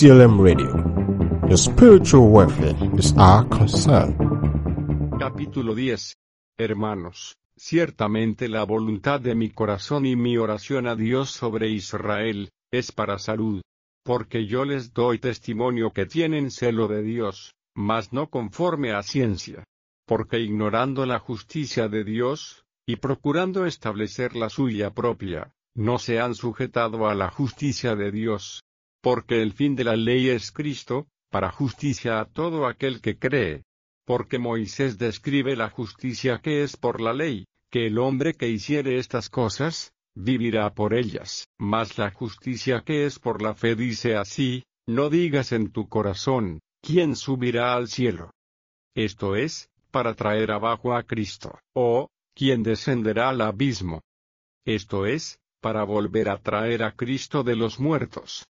DLM Radio. Your spiritual welfare is our concern. Capítulo 10. Hermanos, ciertamente la voluntad de mi corazón y mi oración a Dios sobre Israel, es para salud. Porque yo les doy testimonio que tienen celo de Dios, mas no conforme a ciencia. Porque ignorando la justicia de Dios, y procurando establecer la suya propia, no se han sujetado a la justicia de Dios. Porque el fin de la ley es Cristo, para justicia a todo aquel que cree. Porque Moisés describe la justicia que es por la ley, que el hombre que hiciere estas cosas, vivirá por ellas. Mas la justicia que es por la fe dice así: no digas en tu corazón, ¿quién subirá al cielo? Esto es, para traer abajo a Cristo, o, ¿quién descenderá al abismo? Esto es, para volver a traer a Cristo de los muertos.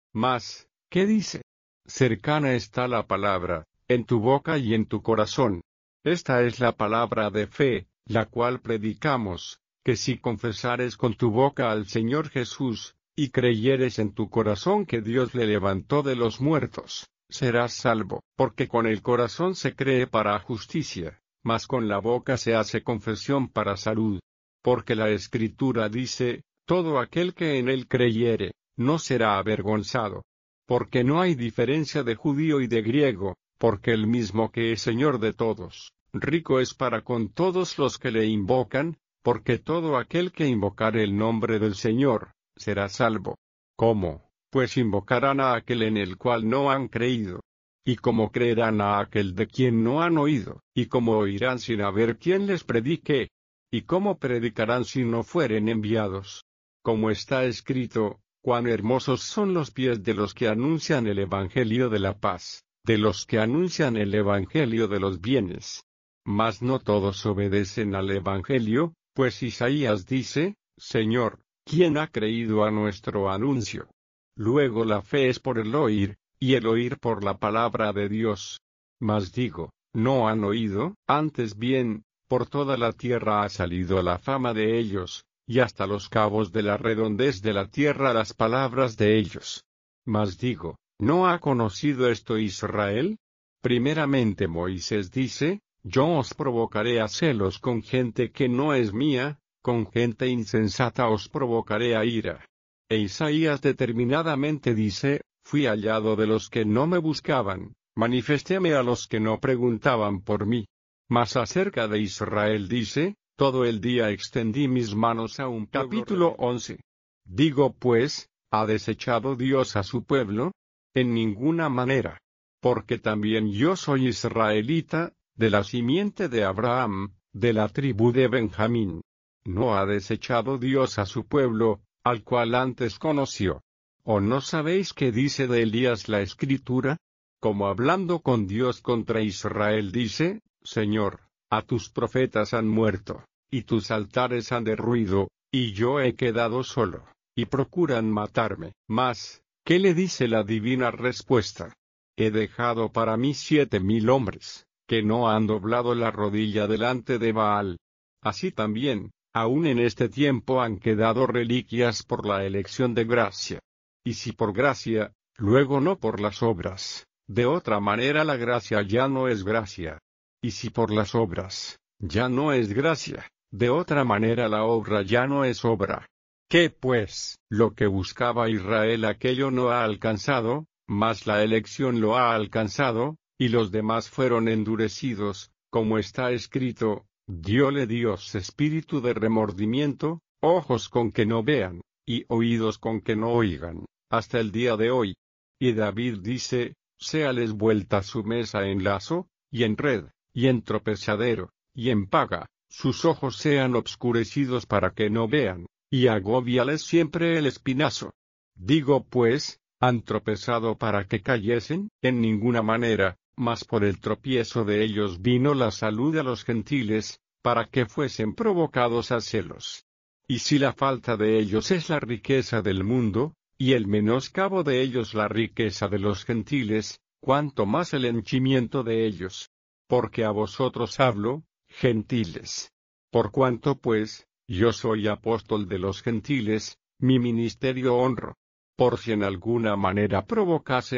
Mas, ¿qué dice? Cercana está la palabra, en tu boca y en tu corazón. Esta es la palabra de fe, la cual predicamos, que si confesares con tu boca al Señor Jesús, y creyeres en tu corazón que Dios le levantó de los muertos, serás salvo. Porque con el corazón se cree para justicia, mas con la boca se hace confesión para salud. Porque la Escritura dice: todo aquel que en él creyere, no será avergonzado. Porque no hay diferencia de judío y de griego, porque el mismo que es Señor de todos, rico es para con todos los que le invocan, porque todo aquel que invocare el nombre del Señor, será salvo. ¿Cómo? Pues invocarán a aquel en el cual no han creído. ¿Y cómo creerán a aquel de quien no han oído? ¿Y cómo oirán sin haber quien les predique? ¿Y cómo predicarán si no fueren enviados? Como está escrito: cuán hermosos son los pies de los que anuncian el evangelio de la paz, de los que anuncian el evangelio de los bienes. Mas no todos obedecen al evangelio, pues Isaías dice: Señor, ¿quién ha creído a nuestro anuncio? Luego la fe es por el oír, y el oír por la palabra de Dios. Mas digo, ¿no han oído? Antes bien, por toda la tierra ha salido la fama de ellos, y hasta los cabos de la redondez de la tierra las palabras de ellos. Mas digo, ¿no ha conocido esto Israel? Primeramente Moisés dice: yo os provocaré a celos con gente que no es mía, con gente insensata os provocaré a ira. E Isaías determinadamente dice: fui hallado de los que no me buscaban, manifestéme a los que no preguntaban por mí. Mas acerca de Israel dice: todo el día extendí mis manos a un pueblo. Capítulo 11. Digo pues, ¿ha desechado Dios a su pueblo? En ninguna manera. Porque también yo soy israelita, de la simiente de Abraham, de la tribu de Benjamín. ¿No ha desechado Dios a su pueblo, al cual antes conoció? ¿O no sabéis qué dice de Elías la Escritura? Como hablando con Dios contra Israel dice: Señor, a tus profetas han muerto, y tus altares han derruido, y yo he quedado solo, y procuran matarme. Mas, ¿qué le dice la divina respuesta? He dejado para mí 7,000 hombres, que no han doblado la rodilla delante de Baal. Así también, aún en este tiempo han quedado reliquias por la elección de gracia. Y si por gracia, luego no por las obras, de otra manera la gracia ya no es gracia. Y si por las obras, ya no es gracia, de otra manera la obra ya no es obra. ¿Qué pues? Lo que buscaba Israel aquello no ha alcanzado, mas la elección lo ha alcanzado, y los demás fueron endurecidos, como está escrito: dióle Dios espíritu de remordimiento, ojos con que no vean, y oídos con que no oigan, hasta el día de hoy. Y David dice: séales vuelta su mesa en lazo, y en red, y en tropezadero, y en paga, sus ojos sean obscurecidos para que no vean, y agóbiales siempre el espinazo. Digo pues, ¿han tropezado para que cayesen? En ninguna manera, mas por el tropiezo de ellos vino la salud a los gentiles, para que fuesen provocados a celos. Y si la falta de ellos es la riqueza del mundo, y el menoscabo de ellos la riqueza de los gentiles, cuánto más el henchimiento de ellos. Porque a vosotros hablo, gentiles. Por cuanto pues, yo soy apóstol de los gentiles, mi ministerio honro. Por si en alguna manera provocase